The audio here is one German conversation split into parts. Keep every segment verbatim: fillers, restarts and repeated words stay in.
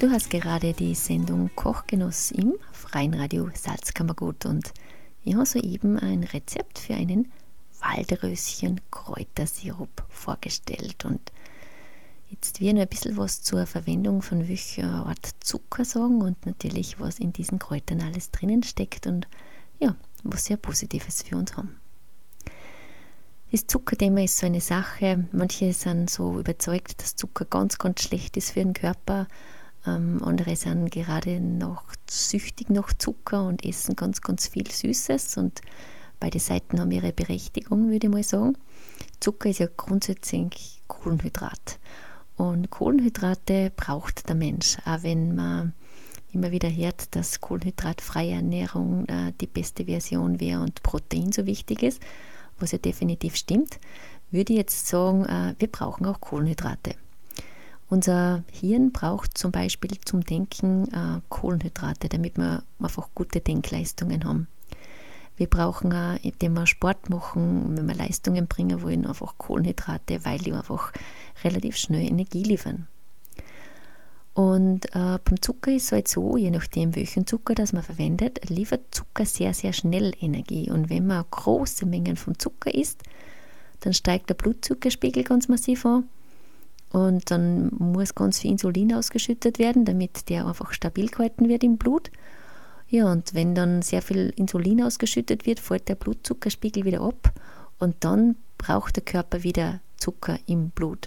Du hast gerade die Sendung Kochgenuss im Freien Radio Salzkammergut und ich habe soeben ein Rezept für einen Waldröschen-Kräutersirup vorgestellt. Und jetzt will ich noch ein bisschen was zur Verwendung von welcher Art Zucker sagen und natürlich, was in diesen Kräutern alles drinnen steckt und ja, was sehr Positives für uns haben. Das Zuckerthema ist so eine Sache. Manche sind so überzeugt, dass Zucker ganz, ganz schlecht ist für den Körper. Ähm, andere sind gerade noch süchtig nach Zucker und essen ganz, ganz viel Süßes. Und beide Seiten haben ihre Berechtigung, würde ich mal sagen. Zucker ist ja grundsätzlich Kohlenhydrat. Und Kohlenhydrate braucht der Mensch, auch wenn man immer wieder hört, dass kohlenhydratfreie Ernährung äh, die beste Version wäre und Protein so wichtig ist, was ja definitiv stimmt, würde ich jetzt sagen, äh, wir brauchen auch Kohlenhydrate. Unser Hirn braucht zum Beispiel zum Denken äh, Kohlenhydrate, damit wir einfach gute Denkleistungen haben. Wir brauchen auch, indem wir Sport machen, wenn wir Leistungen bringen wollen, einfach Kohlenhydrate, weil die einfach relativ schnell Energie liefern. Und äh, beim Zucker ist es halt so, je nachdem welchen Zucker das man verwendet, liefert Zucker sehr, sehr schnell Energie. Und wenn man große Mengen von Zucker isst, dann steigt der Blutzuckerspiegel ganz massiv an. Und dann muss ganz viel Insulin ausgeschüttet werden, damit der einfach stabil gehalten wird im Blut. Ja, und wenn dann sehr viel Insulin ausgeschüttet wird, fällt der Blutzuckerspiegel wieder ab und dann braucht der Körper wieder Zucker im Blut.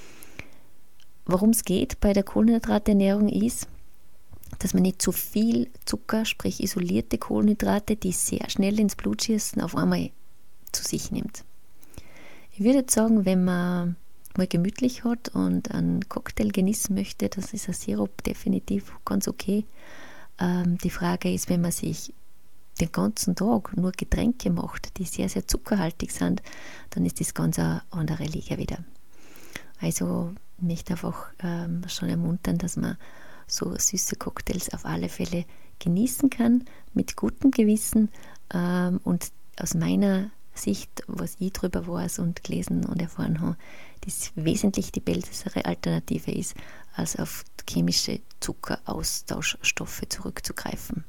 Worum es geht bei der Kohlenhydraternährung ist, dass man nicht zu viel Zucker, sprich isolierte Kohlenhydrate, die sehr schnell ins Blut schießen, auf einmal zu sich nimmt. Ich würde jetzt sagen, wenn man mal gemütlich hat und einen Cocktail genießen möchte, das ist ein Sirup definitiv ganz okay. Ähm, die Frage ist, wenn man sich den ganzen Tag nur Getränke macht, die sehr, sehr zuckerhaltig sind, dann ist das ganz eine andere Liga wieder. Also ich möchte einfach ähm, schon ermuntern, dass man so süße Cocktails auf alle Fälle genießen kann, mit gutem Gewissen ähm, und aus meiner Sicht, was ich drüber weiß und gelesen und erfahren habe, das wesentlich die bessere Alternative ist, als auf chemische Zuckeraustauschstoffe zurückzugreifen.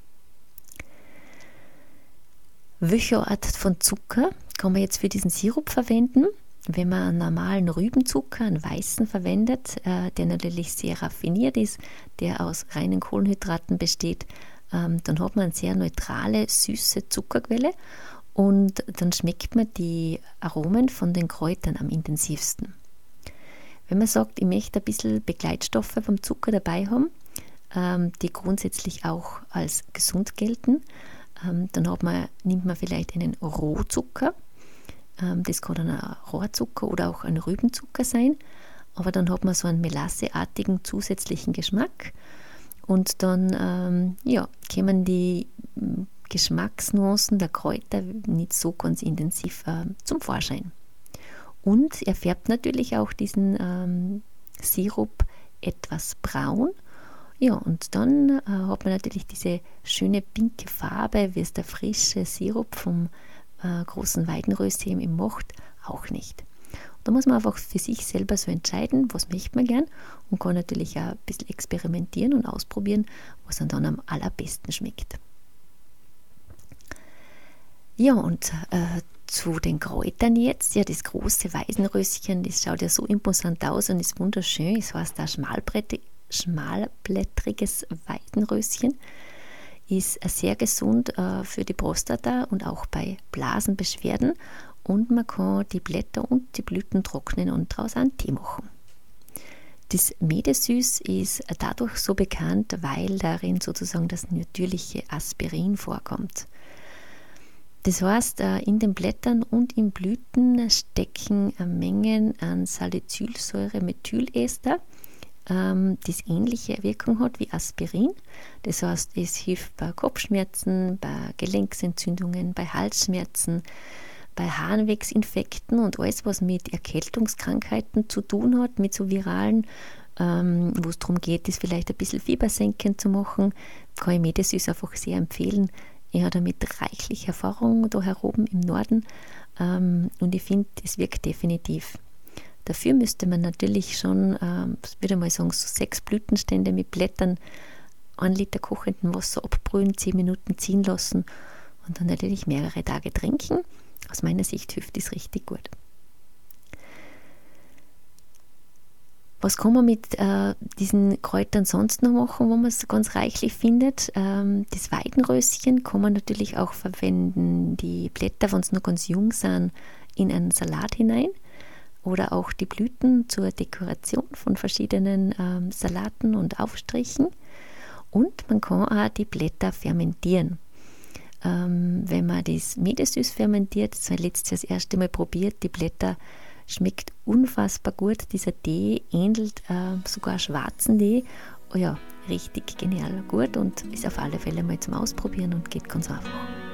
Welche Art von Zucker kann man jetzt für diesen Sirup verwenden? Wenn man einen normalen Rübenzucker, einen weißen, verwendet, äh, der natürlich sehr raffiniert ist, der aus reinen Kohlenhydraten besteht, ähm, dann hat man eine sehr neutrale, süße Zuckerquelle und dann schmeckt man die Aromen von den Kräutern am intensivsten. Wenn man sagt, ich möchte ein bisschen Begleitstoffe vom Zucker dabei haben, ähm, die grundsätzlich auch als gesund gelten, ähm, dann hat man, nimmt man vielleicht einen Rohzucker. Ähm, das kann dann ein Rohrzucker oder auch ein Rübenzucker sein, aber dann hat man so einen melasseartigen zusätzlichen Geschmack und dann ähm, ja, kommen die Geschmacksnuancen der Kräuter nicht so ganz intensiv äh, zum Vorschein. Und er färbt natürlich auch diesen ähm, Sirup etwas braun. Ja, und dann äh, hat man natürlich diese schöne pinke Farbe, wie es der frische Sirup vom äh, großen Weidenröschen eben macht, auch nicht. Und da muss man einfach für sich selber so entscheiden, was möchte man gern und kann natürlich auch ein bisschen experimentieren und ausprobieren, was dann, dann am allerbesten schmeckt. Ja, und äh, zu den Kräutern jetzt, ja, das große Weidenröschen, das schaut ja so imposant aus und ist wunderschön. Es heißt da schmalblättrig, schmalblättriges Weidenröschen, ist sehr gesund äh, für die Prostata und auch bei Blasenbeschwerden und man kann die Blätter und die Blüten trocknen und daraus einen Tee machen. Das Medesüß ist dadurch so bekannt, weil darin sozusagen das natürliche Aspirin vorkommt. Das heißt, in den Blättern und in Blüten stecken Mengen an Salicylsäure-Methylester, das ähnliche Wirkung hat wie Aspirin. Das heißt, es hilft bei Kopfschmerzen, bei Gelenksentzündungen, bei Halsschmerzen, bei Harnwegsinfekten und alles, was mit Erkältungskrankheiten zu tun hat, mit so viralen, ähm, wo es darum geht, das vielleicht ein bisschen fiebersenkend zu machen, kann ich Medesüß einfach sehr empfehlen. Ich habe damit reichlich Erfahrung da heroben im Norden ähm, und ich finde, es wirkt definitiv. Dafür müsste man natürlich schon, ähm, würde mal sagen, so sechs Blütenstände mit Blättern, ein Liter kochendem Wasser abbrühen, zehn Minuten ziehen lassen und dann natürlich mehrere Tage trinken. Aus meiner Sicht hilft das richtig gut. Was kann man mit äh, diesen Kräutern sonst noch machen, wo man es ganz reichlich findet? Ähm, das Weidenröschen kann man natürlich auch verwenden. Die Blätter, wenn sie noch ganz jung sind, in einen Salat hinein. Oder auch die Blüten zur Dekoration von verschiedenen ähm, Salaten und Aufstrichen. Und man kann auch die Blätter fermentieren. Ähm, wenn man das Medesüß fermentiert, das habe ich letztes Jahr das erste Mal probiert, die Blätter schmeckt unfassbar gut. Dieser Tee ähnelt äh, sogar schwarzen Tee. Oh ja, richtig genial gut und ist auf alle Fälle mal zum Ausprobieren und geht ganz einfach.